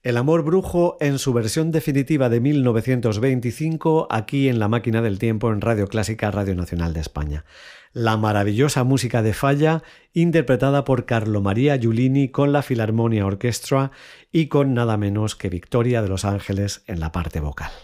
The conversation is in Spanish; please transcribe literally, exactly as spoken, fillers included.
El amor brujo en su versión definitiva de mil novecientos veinticinco, aquí en La Máquina del Tiempo en Radio Clásica, Radio Nacional de España. La maravillosa música de Falla, interpretada por Carlo Maria Giulini con la Philharmonia Orchestra y con nada menos que Victoria de Los Ángeles en la parte vocal.